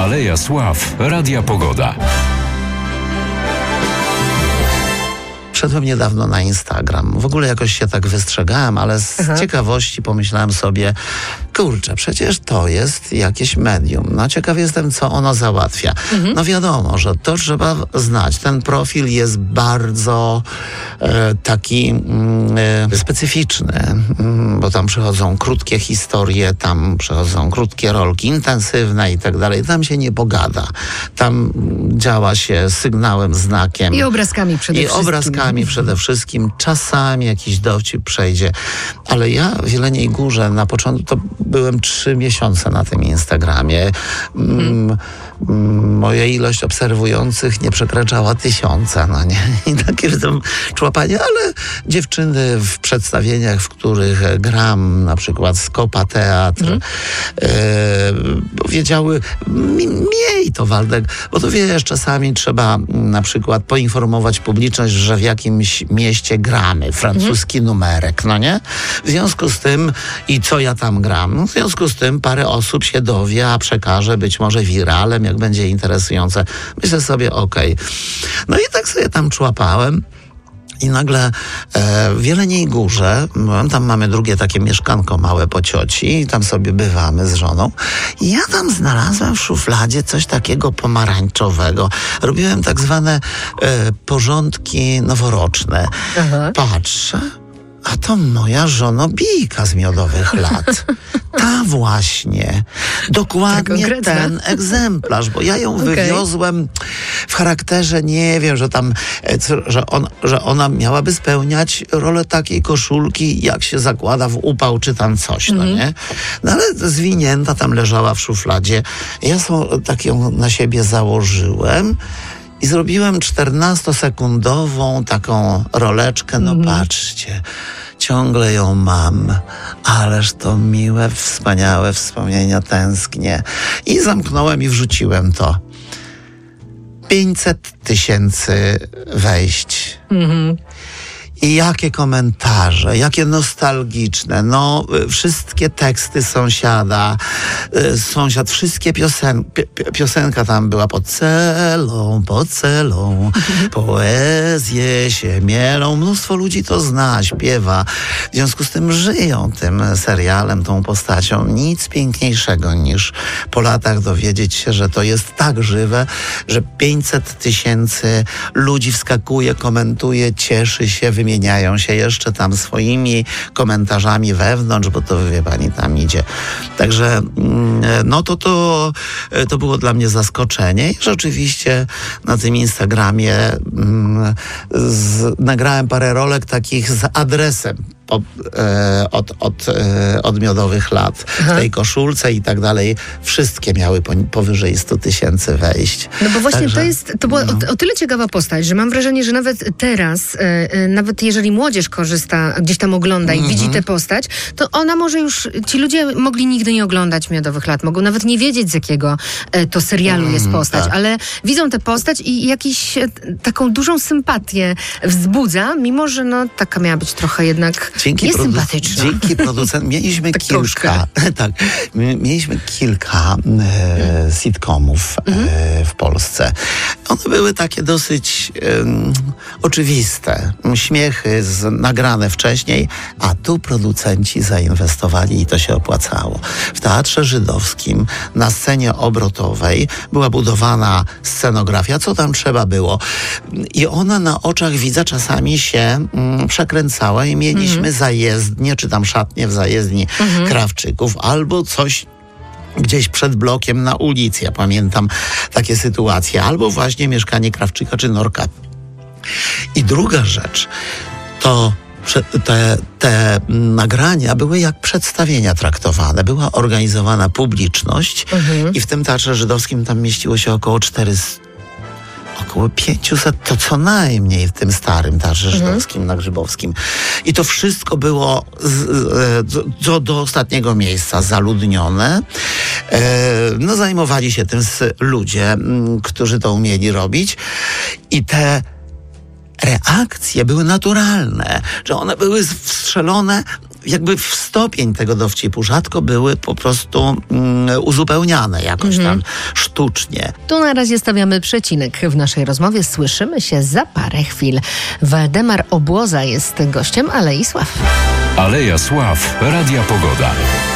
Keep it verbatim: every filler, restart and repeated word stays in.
Aleja Sław Radia Pogoda. Wszedłem niedawno na Instagram. W ogóle jakoś się tak wystrzegałem, ale z Aha. ciekawości pomyślałem sobie, kurczę, przecież to jest jakieś medium. No ciekaw jestem, co ono załatwia. Mhm. No wiadomo, że to trzeba znać. Ten profil jest bardzo e, taki e, specyficzny, mm, bo tam przychodzą krótkie historie, tam przychodzą krótkie rolki, intensywne i tak dalej. Tam się nie pogada. Tam działa się sygnałem, znakiem. I obrazkami przede I wszystkim. obrazkami przede wszystkim. Czasami jakiś dowcip przejdzie. Ale ja w Jeleniej Górze na początku to byłem trzy miesiące na tym Instagramie. Mm, mm, moja ilość obserwujących nie przekraczała tysiąca. No nie? I takie tam człapanie, ale dziewczyny w przedstawieniach, w których gram, na przykład Skopa Teatr, mm. e, powiedziały, miej to, Waldek, bo to wiesz, czasami trzeba na przykład poinformować publiczność, że w jakimś mieście gramy, francuski mm. numerek, no nie? W związku z tym, i co ja tam gram? No, w związku z tym parę osób się dowie, a przekaże być może wiralem, jak będzie interesujące. Myślę sobie, okej. Okay. No i tak sobie tam człapałem. I nagle e, w Jeleniej Górze, tam mamy drugie takie mieszkanko małe po cioci i tam sobie bywamy z żoną. I ja tam znalazłem w szufladzie coś takiego pomarańczowego. Robiłem tak zwane e, porządki noworoczne. Aha. Patrzę, a to moja żonobijka z Miodowych Lat. Ta właśnie. Dokładnie ten egzemplarz, bo ja ją okay. wywiozłem w charakterze, nie wiem, że tam, że, on, że ona miałaby spełniać rolę takiej koszulki, jak się zakłada w upał, czy tam coś, no mm-hmm. nie? No ale zwinięta tam leżała w szufladzie. Ja sobie tak ją na siebie założyłem i zrobiłem czternastosekundową taką roleczkę, no mm. patrzcie, ciągle ją mam, ależ to miłe, wspaniałe wspomnienia, tęsknię. I zamknąłem i wrzuciłem to. pięćset tysięcy wejść. Mhm. I jakie komentarze, jakie nostalgiczne. No, wszystkie teksty sąsiada, sąsiad, wszystkie piosen, piosenka tam była pod celą, pod celą, poezje się mielą. Mnóstwo ludzi to zna, śpiewa. W związku z tym żyją tym serialem, tą postacią. Nic piękniejszego niż po latach dowiedzieć się, że to jest tak żywe, że pięćset tysięcy ludzi wskakuje, komentuje, cieszy się, wymieniają się jeszcze tam swoimi komentarzami wewnątrz, bo to, wie pani, tam idzie. Także no to, to, to było dla mnie zaskoczenie i rzeczywiście na tym Instagramie mm, z, nagrałem parę rolek takich z adresem Od, e, od, od, e, od Miodowych Lat Aha. w tej koszulce i tak dalej. Wszystkie miały po, powyżej sto tysięcy wejść. No bo właśnie Także, to jest, to była no. o, o tyle ciekawa postać, że mam wrażenie, że nawet teraz, e, e, nawet jeżeli młodzież korzysta, gdzieś tam ogląda i mm-hmm. widzi tę postać, to ona może już, ci ludzie mogli nigdy nie oglądać Miodowych Lat, mogą nawet nie wiedzieć, z jakiego e, to serialu mm, jest postać, tak. ale widzą tę postać i jakiś e, taką dużą sympatię wzbudza, mimo że no taka miała być trochę jednak Dzięki jest produ- sympatyczna. Dzięki producentom. Mieliśmy tak kilka, tak, mieliśmy kilka e, sitcomów e, w Polsce. One były takie dosyć e, oczywiste. Śmiechy z, nagrane wcześniej, a tu producenci zainwestowali i to się opłacało. W Teatrze Żydowskim na scenie obrotowej była budowana scenografia, co tam trzeba było. I ona na oczach widza czasami się mm, przekręcała i mieliśmy mm. zajezdnię, czy tam szatnię w zajezdni mm-hmm. Krawczyków, albo coś gdzieś przed blokiem na ulicy. Ja pamiętam takie sytuacje. Albo właśnie mieszkanie Krawczyka czy Norka. I druga rzecz, to te, te nagrania były jak przedstawienia traktowane. Była organizowana publiczność mm-hmm. i w tym Teatrze Żydowskim tam mieściło się około czterysta około pięćset, to co najmniej w tym starym Teatrze Żydowskim mhm. na Grzybowskim. I to wszystko było z, z, do, do ostatniego miejsca zaludnione. E, no zajmowali się tym ludzie, m, którzy to umieli robić. I te reakcje były naturalne, że one były wstrzelone jakby w stopień tego dowcipu rzadko były po prostu mm, uzupełniane jakoś tam sztucznie. Tu na razie stawiamy przecinek w naszej rozmowie. Słyszymy się za parę chwil. Waldemar Obłoza jest gościem Alei Sław. Aleja Sław. Radia Pogoda.